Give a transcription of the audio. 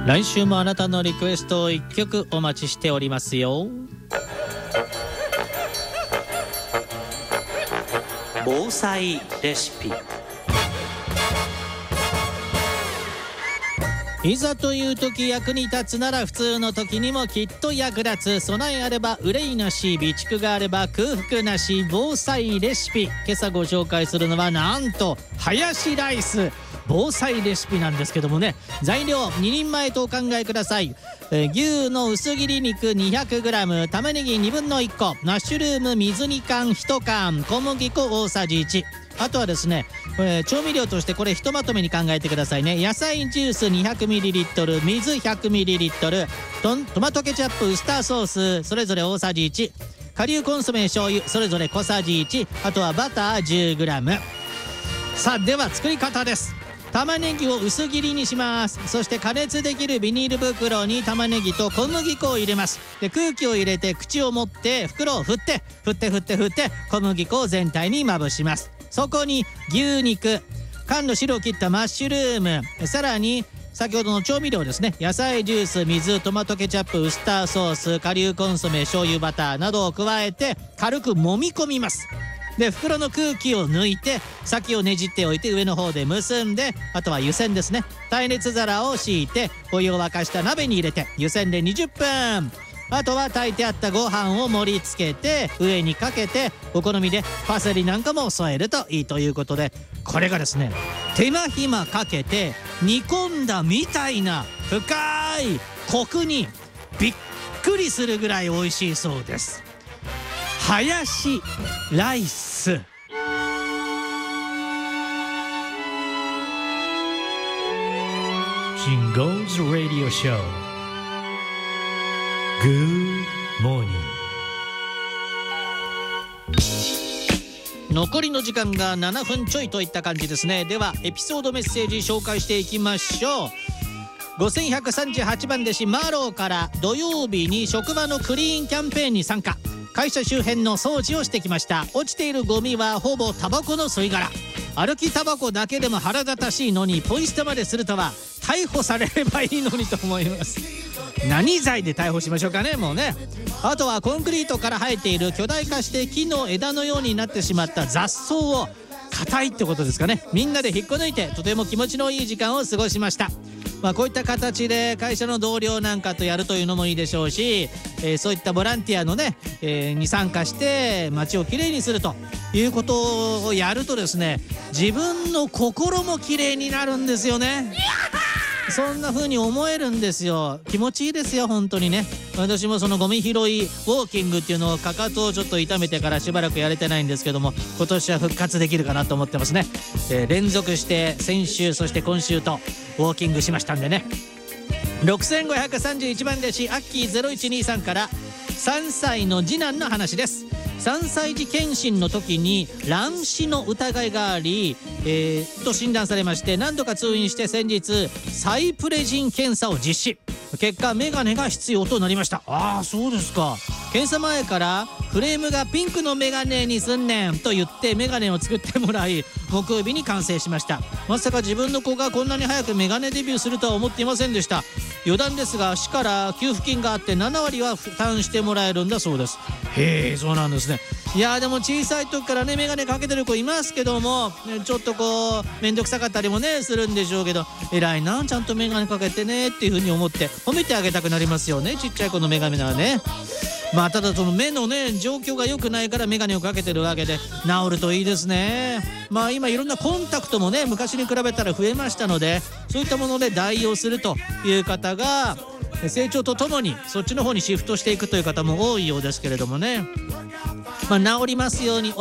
来週もあなたのリクエストを1曲お待ちしておりますよ。防災レシピ。いざという時役に立つなら普通の時にもきっと役立つ。備えあれば憂いなし、備蓄があれば空腹なし、防災レシピ。今朝ご紹介するのはなんとハヤシライス防災レシピなんですけどもね、材料2人前とお考えください。牛の薄切り肉 200g、 玉ねぎ1/2個、マッシュルーム水煮缶1缶、小麦粉大さじ1。あとはですね、調味料としてこれひとまとめに考えてくださいね。野菜ジュース 200ml、 水 100ml、 トマトケチャップ、ウスターソースそれぞれ大さじ1、顆粒コンソメ醤油それぞれ小さじ1、あとはバター 10g。 さあでは作り方です。玉ねぎを薄切りにします。そして加熱できるビニール袋に玉ねぎと小麦粉を入れます。で空気を入れて口を持って袋を振って小麦粉を全体にまぶします。そこに牛肉、缶の汁を切ったマッシュルーム、さらに先ほどの調味料ですね、野菜ジュース、水、トマトケチャップ、ウスターソース、顆粒コンソメ、醤油、バターなどを加えて軽く揉み込みます。で袋の空気を抜いて先をねじっておいて上の方で結んで、あとは湯煎ですね。耐熱皿を敷いてお湯を沸かした鍋に入れて湯煎で20分。あとは炊いてあったご飯を盛り付けて上にかけて、お好みでパセリなんかも添えるといいということで、これがですね手間暇かけて煮込んだみたいな深いコクにびっくりするぐらい美味しいそうです。ハヤシライス。シンゴーズ・ラディオ・ショー。Good morning。 残りの時間が7分ちょいといった感じですね。ではエピソードメッセージ紹介していきましょう。5138番弟子マローから、土曜日に職場のクリーンキャンペーンに参加。会社周辺の掃除をしてきました。落ちているゴミはほぼタバコの吸い殻。歩きタバコだけでも腹立たしいのにポイ捨てまでするとは逮捕されればいいのにと思います。何罪で逮捕しましょうかね、もうね。あとはコンクリートから生えている巨大化して木の枝のようになってしまった雑草を、硬いってことですかね、みんなで引っこ抜いてとても気持ちのいい時間を過ごしました。こういった形で会社の同僚なんかとやるというのもいいでしょうし、そういったボランティアのね、に参加して街をきれいにするということをやるとですね、自分の心もきれいになるんですよね。そんな風に思えるんですよ。気持ちいいですよ本当にね。私もそのゴミ拾いウォーキングっていうのをかかとをちょっと痛めてからしばらくやれてないんですけども、今年は復活できるかなと思ってますね。連続して先週そして今週とウォーキングしましたんでね。6531番弟子アッキー0123から、3歳の次男の話です。3歳児検診の時に乱視の疑いがあり、と診断されまして、何度か通院して先日サイプレジン検査を実施。結果メガネが必要となりました。ああそうですか。検査前からフレームがピンクのメガネにすんねんと言ってメガネを作ってもらい、木曜日に完成しました。まさか自分の子がこんなに早くメガネデビューするとは思っていませんでした。余談ですが市から給付金があって7割は負担してもらえるんだそうです。へえ、そうなんですね。いやでも小さい時からねメガネかけてる子いますけども、ちょっとこう面倒くさかったりもねするんでしょうけど、偉いなちゃんとメガネかけてねっていう風に思って褒めてあげたくなりますよね、ちっちゃい子のメガネはね。ただその目のね状況が良くないからメガネをかけてるわけで、治るといいですね。今いろんなコンタクトもね昔に比べたら増えましたので、そういったもので代用するという方が成長とともにそっちの方にシフトしていくという方も多いようですけれどもね。治りますように